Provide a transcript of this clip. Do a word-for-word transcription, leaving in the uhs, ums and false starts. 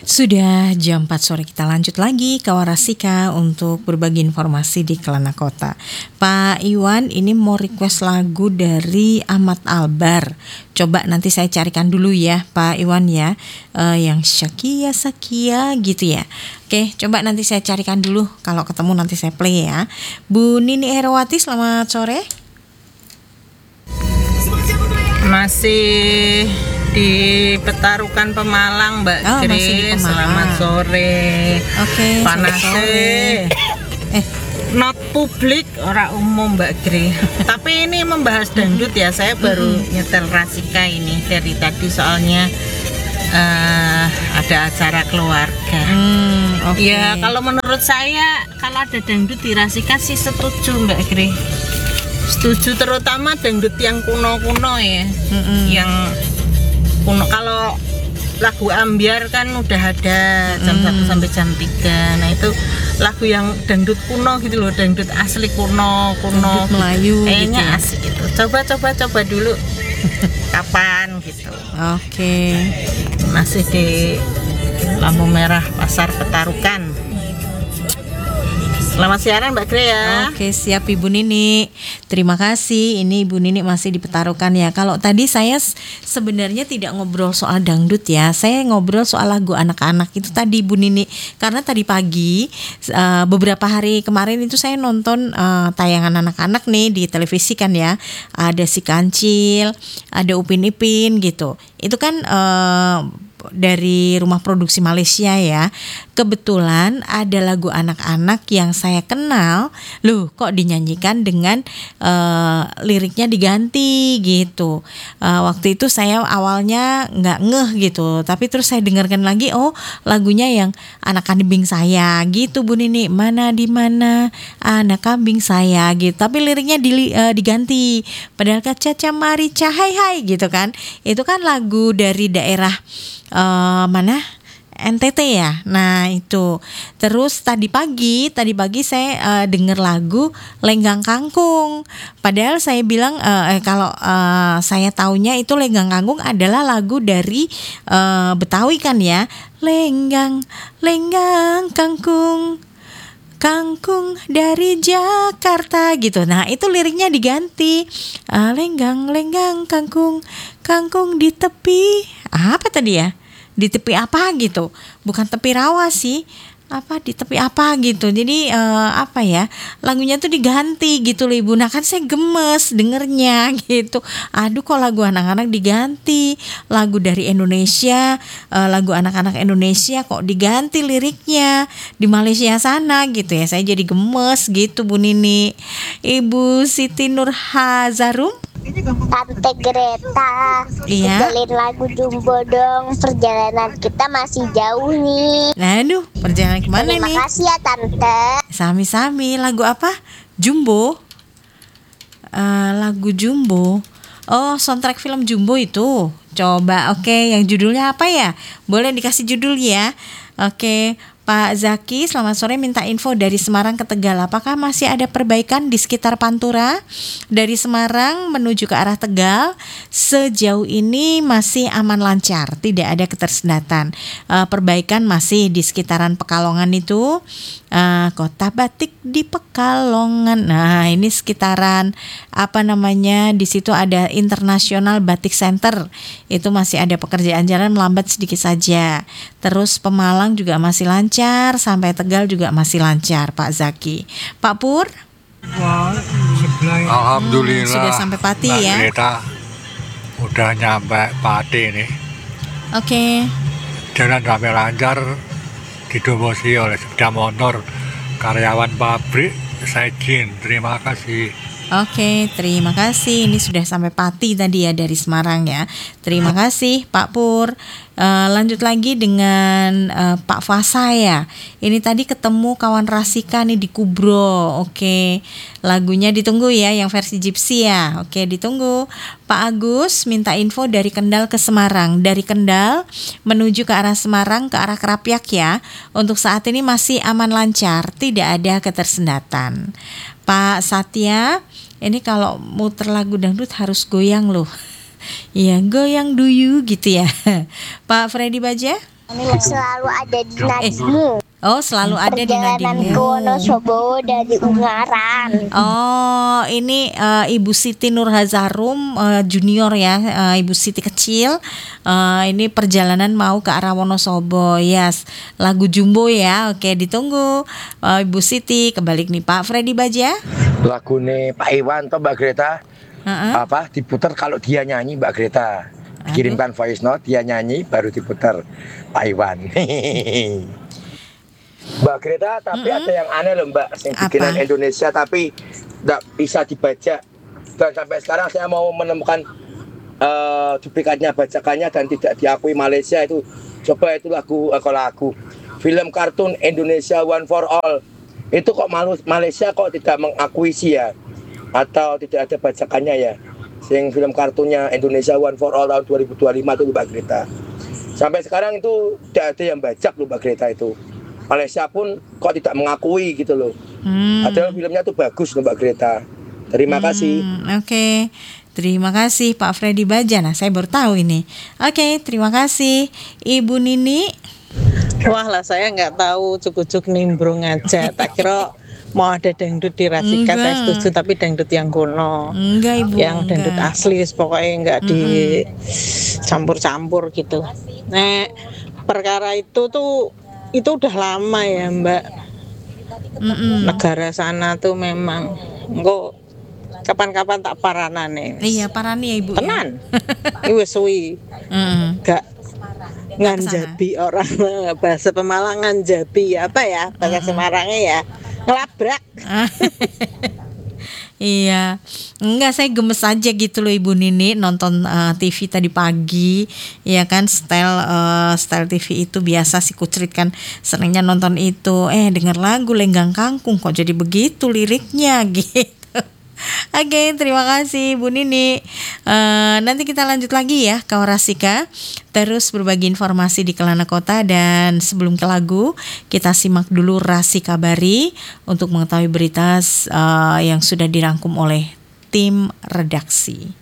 Sudah jam empat sore, kita lanjut lagi ke Warasika untuk berbagi informasi di Kelana Kota. Pak Iwan ini mau request lagu dari Ahmad Albar. Coba nanti saya carikan dulu ya Pak Iwan ya, uh, yang Syakia Sakia gitu ya. Oke, coba nanti saya carikan dulu, kalau ketemu nanti saya play ya. Bu Nini Herawati, selamat sore. Masih di Petarukan Pemalang, Mbak Oh, Grace. masih di Pemalang. Selamat sore. Oke, Panas selamat sore. eh not publik, ora umum, Mbak Grace. Tapi ini membahas dangdut ya. Saya baru nyetel Rasika ini dari tadi, soalnya uh, ada acara keluarga. Hmm, oke. Ya, kalau menurut saya kalau ada dangdut di Rasika sih setuju, Mbak Grace. Setuju, terutama dangdut yang kuno-kuno ya. Mm-mm. Yang kuno. Kalau lagu ambiar kan udah ada jam Mm. satu sampai jam tiga. Nah, itu lagu yang dangdut kuno gitu loh, dangdut asli kuno, kuno Dangdut Melayu kayaknya gitu ya. asik gitu. Coba coba coba dulu. Kapan gitu. Oke. Masih di lampu merah Pasar Petarukan. Selamat siaran Mbak Grea ya. Oke, siap Ibu Nini. Terima kasih. Ini Ibu Nini masih dipetarukan ya. Kalau tadi saya s- sebenarnya tidak ngobrol soal dangdut ya. Saya ngobrol soal lagu anak-anak itu tadi Ibu Nini. Karena tadi pagi uh, beberapa hari kemarin itu saya nonton uh, tayangan anak-anak nih di televisi kan ya. Ada si Kancil, ada Upin Ipin gitu. Itu kan uh, dari rumah produksi Malaysia ya. Kebetulan ada lagu anak-anak yang saya kenal, loh kok dinyanyikan dengan uh, liriknya diganti gitu. Uh, waktu itu saya awalnya nggak ngeh gitu, tapi terus saya dengarkan lagi, oh lagunya yang anak kambing saya gitu Bu Nini, mana di mana anak kambing saya gitu, tapi liriknya di, uh, diganti. Padahal kaca marica hai hai gitu kan, itu kan lagu dari daerah uh, mana? N T T ya. Nah, itu. Terus tadi pagi, tadi pagi saya uh, dengar lagu Lenggang Kangkung. Padahal saya bilang uh, eh, kalau uh, saya taunya itu Lenggang Kangkung adalah lagu dari uh, Betawi kan ya. Lenggang, lenggang kangkung, kangkung dari Jakarta gitu. Nah, itu liriknya diganti. Uh, lenggang, lenggang kangkung, kangkung di tepi. Apa tadi ya? Di tepi apa gitu, bukan tepi rawa sih, apa di tepi apa gitu. Jadi uh, apa ya, lagunya tuh diganti gitu loh Ibu. Nah kan saya gemes dengernya gitu. Aduh, kok lagu anak-anak diganti, lagu dari Indonesia, uh, lagu anak-anak Indonesia kok diganti liriknya di Malaysia sana gitu ya. Saya jadi gemes gitu Bu Nini. Ibu Siti Nurhazarum. Tante Greta, Iya. setelin lagu Jumbo dong. Perjalanan kita masih jauh nih. Nah, aduh, perjalanan kemana Terima nih? kasih ya Tante. Sami-sami. Lagu apa? Jumbo. Uh, lagu Jumbo. Oh, soundtrack film Jumbo itu. Coba, oke, okay. Yang judulnya apa ya? Boleh dikasih judul ya. Oke, okay. Pak Zaki, selamat sore, minta info dari Semarang ke Tegal. Apakah masih ada perbaikan di sekitar Pantura? Dari Semarang menuju ke arah Tegal, sejauh ini masih aman lancar, tidak ada ketersendatan. Uh, perbaikan masih di sekitaran Pekalongan itu, uh, Kota Batik di Pekalongan. Nah, ini sekitaran apa namanya? Di situ ada International Batik Center. Itu masih ada pekerjaan jalan, melambat sedikit saja. Terus Pemalang juga masih lancar, sampai Tegal juga masih lancar, Pak Zaki. Pak Pur? Alhamdulillah. Hmm, sudah sampai Pati Mbak ya. Greta udah nyampe Pati nih. Oke. Jalan ramai lancar, didomosi oleh sepeda motor karyawan pabrik Saijin. Terima kasih. Oke, terima kasih. Ini sudah sampai Pati tadi ya dari Semarang ya. Terima kasih Pak Pur. Uh, lanjut lagi dengan uh, Pak Fasa ya. Ini tadi ketemu kawan Rasika nih di Kubro. Oke, lagunya ditunggu ya, yang versi Gypsy ya. Oke, ditunggu. Pak Agus minta info dari Kendal ke Semarang. Dari Kendal menuju ke arah Semarang, ke arah Krapyak ya. Untuk saat ini masih aman lancar, tidak ada ketersendatan. Pak Satya, ini kalau muter lagu dangdut harus goyang loh. Iya, goyang duyu gitu ya. Pak Freddy Baja. Selalu ada di nadimu. Oh, selalu ada di Perjalanan ke nadimu. Wonosobo dari Ungaran. Oh, ini eh, Ibu Siti Nurhazarum eh, Junior ya, eh, Ibu Siti kecil. Eh, ini perjalanan mau ke arah Wonosobo, yes. Lagu Jumbo ya, oke ditunggu. Eh, Ibu Siti, kebalik nih Pak Freddy Baja. Lagune Pak Iwan atau Mbak Greta Heeh. apa diputar kalau dia nyanyi Mbak Greta. Kirimkan voice note, dia nyanyi baru diputar Pak Iwan. Mbak Greta, tapi Mm-mm. ada yang aneh loh Mbak, yang bikinan Apa? Indonesia tapi tidak bisa dibaca. Dan sampai sekarang saya mau menemukan eh, duplikatnya, bajakannya dan tidak diakui Malaysia itu. Coba itu lagu, eh, lagu film kartun Indonesia One for All. Itu kok malu, Malaysia kok tidak mengakui sih ya? Atau tidak ada bajakannya ya? Sing film kartunnya Indonesia One for All tahun dua ribu dua puluh lima itu Mbak Greta. Sampai sekarang itu tidak ada yang bajak loh Mbak Greta itu. Malaysia pun kok tidak mengakui gitu loh. Hmm. Padahal filmnya tuh bagus loh Mbak Greta. Terima kasih. Hmm, Oke, terima kasih Pak Freddy Baja. Nah, saya baru tahu ini. Oke, terima kasih Ibu Nini. Wah lah, saya nggak tahu, cukup-cukup nimbrung aja. Tak kira mau ada dangdut di Rasika, saya Enggak. setuju, tapi dangdut yang kuno. Enggak Ibu. Yang dangdut enggak. asli pokoknya nggak dicampur-campur gitu. Nah, perkara itu tuh itu udah lama ya Mbak. Mm-mm. Negara sana tuh memang engko kapan-kapan tak paranane. Iya, parani ya Ibu. ya? Tenan. Iki wis suwi. Mm-mm. Gak nganjabi orang bahasa Pemalang nganjabi apa ya bahasa Semarangnya ya ngelabrak. Iya, enggak, saya gemes aja gitu loh Ibu Nini nonton eh, T V tadi pagi, ya kan, style eh, style T V itu biasa si Kucrit kan seringnya nonton itu, eh denger lagu Lenggang Kangkung kok jadi begitu liriknya gitu. Oke, terima kasih Bu Nini. Eh, nanti kita lanjut lagi ya ke Orasika, terus berbagi informasi di Kelana Kota, dan sebelum ke lagu kita simak dulu Rasi Kabari untuk mengetahui berita eh, yang sudah dirangkum oleh tim redaksi.